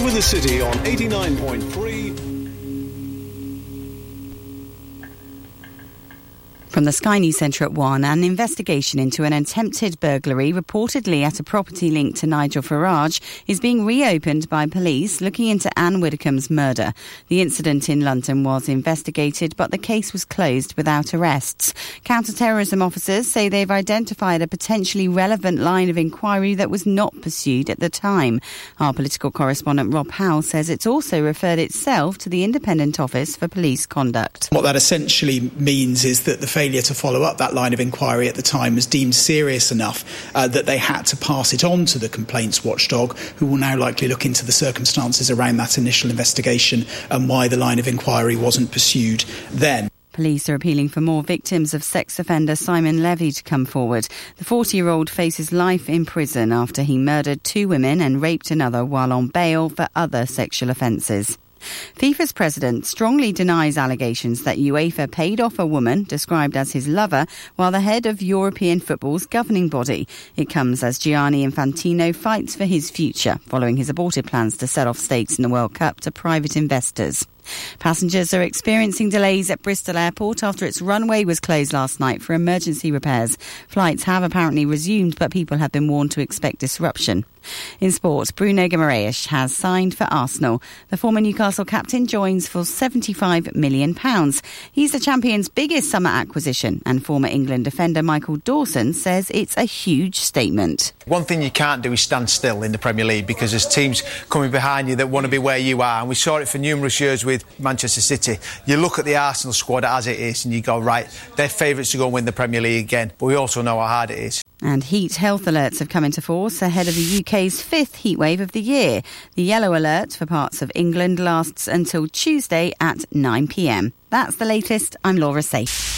with the City on 89.3. From the Sky News Centre at 1, an investigation into an attempted burglary reportedly at a property linked to Nigel Farage is being reopened by police looking into Anne Widdecombe's murder. The incident in London was investigated, but the case was closed without arrests. Counter-terrorism officers say they've identified a potentially relevant line of inquiry that was not pursued at the time. Our political correspondent Rob Howe says it's also referred itself to the Independent Office for Police Conduct. What that essentially means is that the failure to follow up that line of inquiry at the time was deemed serious enough that they had to pass it on to the complaints watchdog, who will now likely look into the circumstances around that initial investigation and why the line of inquiry wasn't pursued then. Police are appealing for more victims of sex offender Simon Levy to come forward. The 40-year-old faces life in prison after he murdered 2 women and raped another while on bail for other sexual offences. FIFA's president strongly denies allegations that UEFA paid off a woman described as his lover while the head of European football's governing body. It comes as Gianni Infantino fights for his future following his aborted plans to sell off stakes in the World Cup to private investors. Passengers are experiencing delays at Bristol Airport after its runway was closed last night for emergency repairs. Flights have apparently resumed, but people have been warned to expect disruption. In sport, Bruno Guimaraes has signed for Arsenal. The former Newcastle captain joins for £75 million. He's the champion's biggest summer acquisition, and former England defender Michael Dawson says it's a huge statement. One thing you can't do is stand still in the Premier League because there's teams coming behind you that want to be where you are, and we saw it for numerous years with Manchester City. You look at the Arsenal squad as it is and you go, right, they're favourites to go and win the Premier League again, but we also know how hard it is. And heat health alerts have come into force ahead of the UK's 5th heatwave of the year. The yellow alert for parts of England lasts until Tuesday at 9 p.m. That's the latest. I'm Laura Safe.